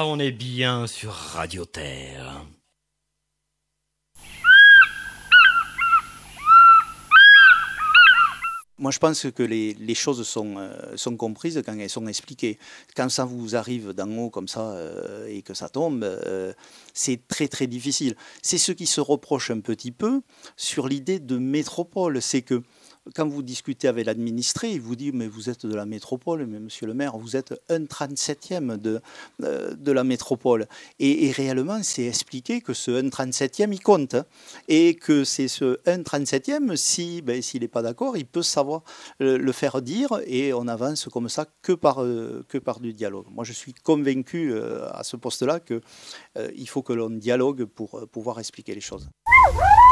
on est bien sur Radio Terre. Moi, je pense que les choses sont comprises quand elles sont expliquées. Quand ça vous arrive d'en haut comme ça et que ça tombe, c'est très très difficile. C'est ce qui se reproche un petit peu sur l'idée de métropole. C'est que quand vous discutez avec l'administré, il vous dit mais vous êtes de la métropole, mais monsieur le maire, vous êtes un 37e de la métropole. Et réellement, c'est expliqué que ce 1,37e, il compte. Hein, et que c'est ce 1,37e, s'il n'est pas d'accord, il peut savoir le faire dire et on avance comme ça que par du dialogue. Moi, je suis convaincu à ce poste-là qu'il faut que l'on dialogue pour pouvoir expliquer les choses.